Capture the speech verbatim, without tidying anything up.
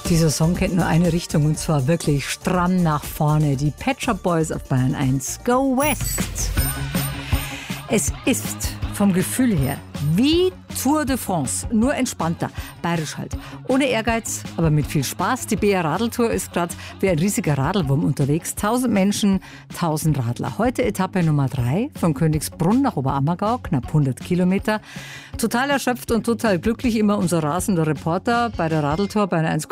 Dieser Song kennt nur eine Richtung und zwar wirklich stramm nach vorne. Die Pet Shop Boys auf Bayern eins. Go West! Es ist vom Gefühl her wie Tour de France, nur entspannter, bayerisch halt. Ohne Ehrgeiz, aber mit viel Spaß. Die B R Radeltour ist gerade wie ein riesiger Radelwurm unterwegs. Tausend Menschen, tausend Radler. Heute Etappe Nummer drei von Königsbrunn nach Oberammergau, knapp hundert Kilometer. Total erschöpft und total glücklich immer unser rasender Reporter bei der Radeltour bei einer eins